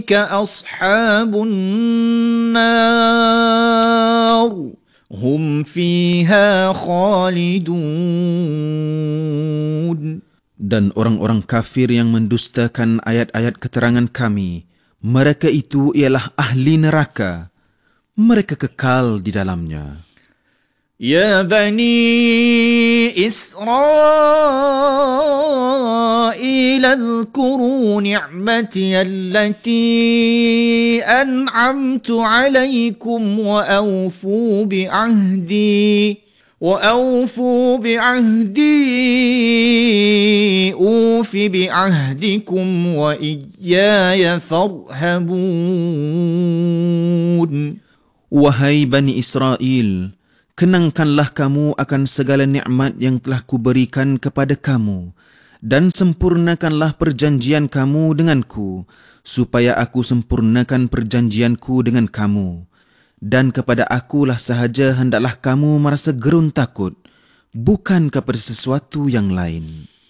أصحاب النار هم فيها خالدون. Dan orang-orang kafir yang mendustakan ayat-ayat keterangan kami, mereka itu ialah ahli neraka. Mereka kekal di dalamnya. يا بني إسرائيل اذكروا نعمتي التي أنعمت عليكم وأوفوا بعهدي أوف بعهدكم وإياي فارهبون. Wahai Bani Israel, kenangkanlah kamu akan segala nikmat yang telah kuberikan kepada kamu dan sempurnakanlah perjanjian kamu denganku, supaya aku sempurnakan perjanjianku dengan kamu. Dan kepada akulah sahaja hendaklah kamu merasa gerun takut, bukan kepada sesuatu yang lain.